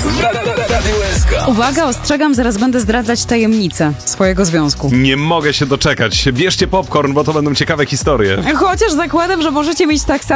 Radio SK. Uwaga, ostrzegam, zaraz będę zdradzać tajemnicę swojego związku. Nie mogę się doczekać. Bierzcie popcorn, bo to będą ciekawe historie. Chociaż zakładam, że możecie mieć tak samo